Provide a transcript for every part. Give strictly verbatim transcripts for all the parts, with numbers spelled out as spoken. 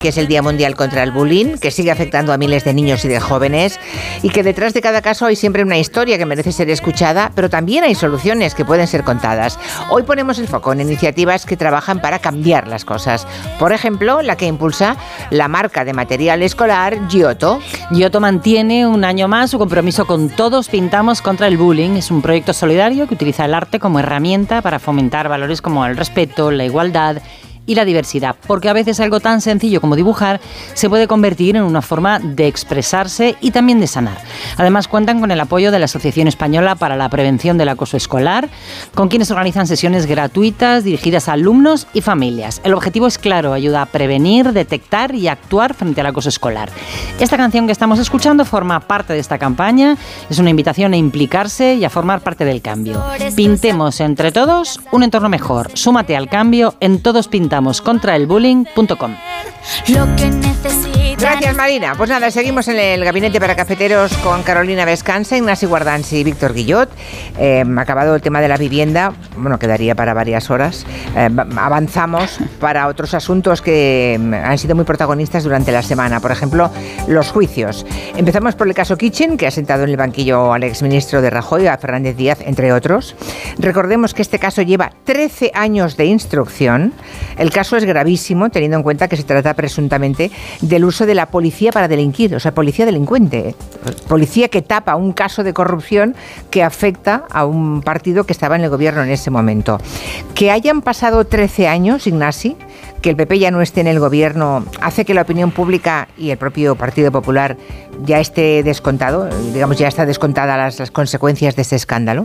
que es el Día Mundial contra el Bullying, que sigue afectando a miles de niños y de jóvenes, y que detrás de cada caso hay siempre una historia que merece ser escuchada, pero también hay soluciones que pueden ser contadas. Hoy ponemos el foco en iniciativas que trabajan para cambiar las cosas. Por ejemplo, la que impulsa la marca de material escolar Giotto. Giotto mantiene un año más su compromiso con Todos Pintamos contra el Bullying. Es un proyecto solidario que utiliza el arte como herramienta para fomentar valores como el respeto, la igualdad y la diversidad, porque a veces algo tan sencillo como dibujar se puede convertir en una forma de expresarse y también de sanar. Además, cuentan con el apoyo de la Asociación Española para la Prevención del Acoso Escolar, con quienes organizan sesiones gratuitas dirigidas a alumnos y familias. El objetivo es claro: ayuda a prevenir, detectar y actuar frente al acoso escolar. Esta canción que estamos escuchando forma parte de esta campaña. Es una invitación a implicarse y a formar parte del cambio. Pintemos entre todos un entorno mejor. Súmate al cambio en Todos Pintamos contra el bullying punto com. Gracias, Marina. Pues nada, seguimos en el Gabinete para Cafeteros con Carolina Vescanza, Ignasi Guardans y Víctor Guillot. Eh, acabado el tema de la vivienda, bueno, quedaría para varias horas. Eh, avanzamos para otros asuntos que han sido muy protagonistas durante la semana. Por ejemplo, los juicios. Empezamos por el caso Kitchen, que ha sentado en el banquillo al exministro de Rajoy, a Fernández Díaz, entre otros. Recordemos que este caso lleva trece años de instrucción. El caso es gravísimo, teniendo en cuenta que se trata presuntamente del uso de la policía para delinquir, o sea, policía delincuente, policía que tapa un caso de corrupción que afecta a un partido que estaba en el gobierno en ese momento. Que hayan pasado trece años, Ignasi, que el P P ya no esté en el gobierno, hace que la opinión pública y el propio Partido Popular ya esté descontado, digamos, ya está descontada las, las consecuencias de ese escándalo.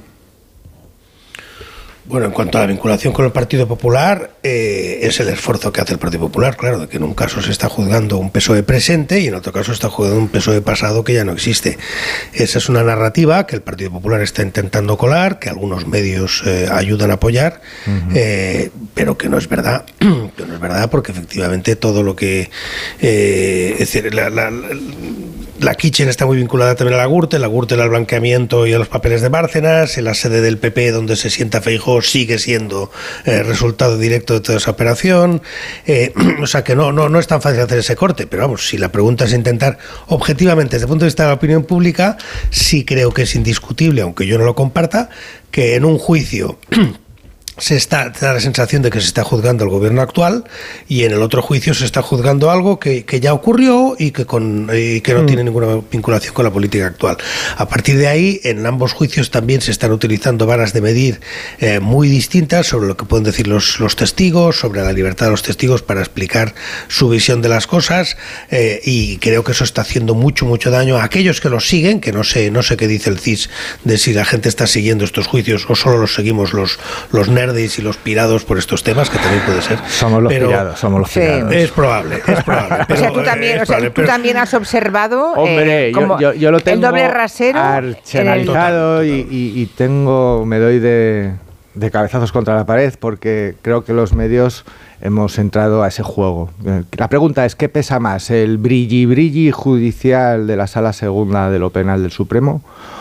Bueno, en cuanto a la vinculación con el Partido Popular, eh, es el esfuerzo que hace el Partido Popular, claro, de que en un caso se está juzgando un P S O E presente y en otro caso se está juzgando un P S O E pasado que ya no existe. Esa es una narrativa que el Partido Popular está intentando colar, que algunos medios eh, ayudan a apoyar, uh-huh. eh, pero que no es verdad, que no es verdad porque efectivamente todo lo que... Eh, es decir, la... la, la La Kitchen está muy vinculada también a la Gürtel, la Gürtel al blanqueamiento y a los papeles de Bárcenas, en la sede del P P donde se sienta Feijóo sigue siendo eh, resultado directo de toda esa operación, eh, o sea que no, no, no es tan fácil hacer ese corte, pero vamos, si la pregunta es intentar objetivamente desde el punto de vista de la opinión pública, sí creo que es indiscutible, aunque yo no lo comparta, que en un juicio... se está, da la sensación de que se está juzgando al gobierno actual y en el otro juicio se está juzgando algo que, que ya ocurrió y que, con, y que no mm. tiene ninguna vinculación con la política actual. A partir de ahí, en ambos juicios también se están utilizando varas de medir eh, muy distintas sobre lo que pueden decir los, los testigos, sobre la libertad de los testigos para explicar su visión de las cosas eh, y creo que eso está haciendo mucho, mucho daño a aquellos que los siguen, que no sé, no sé qué dice el C I S de si la gente está siguiendo estos juicios o solo los seguimos los, los nerds y los pirados por estos temas, que también puede ser. Somos los pero, pirados, somos los pirados. Es probable, es probable. Pero, o sea, tú también, o sea, tú pero, también has observado hombre, eh, como yo, yo, yo lo tengo el doble rasero archenalizado y, y, y tengo, me doy de, de cabezazos contra la pared porque creo que los medios hemos entrado a ese juego. La pregunta es, ¿qué pesa más? ¿El brilli brilli judicial de la Sala Segunda de lo Penal del Supremo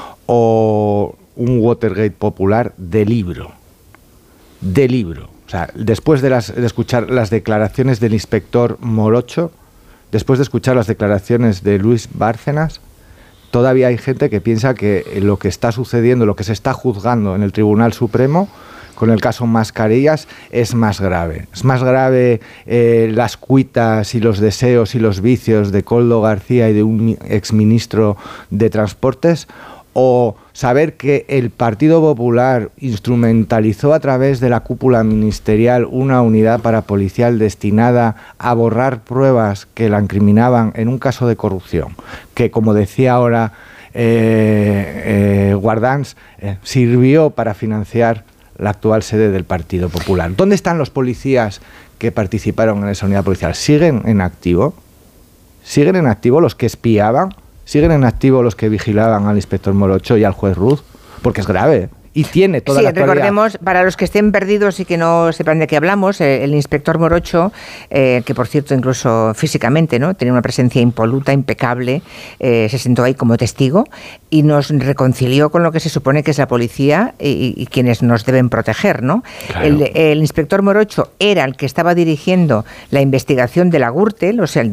o un Watergate popular de libro? De libro. O sea, después de, las, de escuchar las declaraciones del inspector Morocho, después de escuchar las declaraciones de Luis Bárcenas, todavía hay gente que piensa que lo que está sucediendo, lo que se está juzgando en el Tribunal Supremo con el caso Mascarillas es más grave. Es más grave eh, las cuitas y los deseos y los vicios de Koldo García y de un exministro de Transportes, o saber que el Partido Popular instrumentalizó a través de la cúpula ministerial una unidad parapolicial destinada a borrar pruebas que la incriminaban en un caso de corrupción, que, como decía ahora eh, eh, Guardans, eh, sirvió para financiar la actual sede del Partido Popular. ¿Dónde están los policías que participaron en esa unidad policial? ¿Siguen en activo? ¿Siguen en activo los que espiaban? ¿Siguen en activo los que vigilaban al inspector Morocho y al juez Ruz? Porque es grave. Y tiene toda sí, la actualidad. Recordemos, para los que estén perdidos y que no sepan de qué hablamos, eh, el inspector Morocho, eh, que por cierto incluso físicamente no tenía una presencia impoluta, impecable, eh, se sentó ahí como testigo y nos reconcilió con lo que se supone que es la policía y, y quienes nos deben proteger, ¿no? Claro. El, el inspector Morocho era el que estaba dirigiendo la investigación de la Gürtel, o sea, el